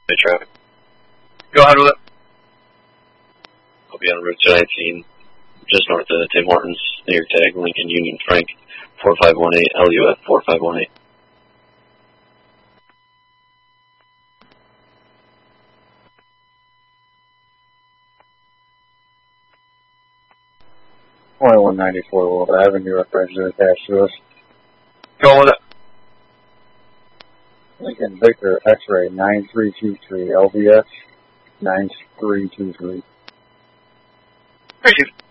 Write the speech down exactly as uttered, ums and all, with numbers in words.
Hey, traffic. Go ahead with it. I'll be on Route two nineteen, just north of Tim Hortons, near tag Lincoln Union Frank, four five one eight, L U F four five one eight. twenty-one ninety-four World Avenue, representative attached to us. Go with it. Lincoln Victor X-ray nine three two three, L V S nine three two three. Thank you.